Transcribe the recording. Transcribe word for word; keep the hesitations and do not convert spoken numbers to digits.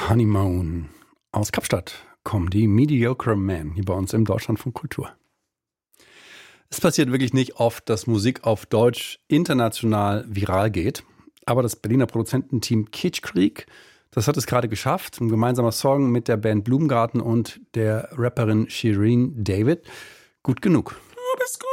Honeymoon. Aus Kapstadt kommen die Mediocre Men hier bei uns im Deutschlandfunk Kultur. Es passiert wirklich nicht oft, dass Musik auf Deutsch international viral geht. Aber das Berliner Produzententeam Kitschkrieg, das hat es gerade geschafft. Ein gemeinsamer Song mit der Band Blumengarten und der Rapperin Shirin David. Gut genug. Du bist gut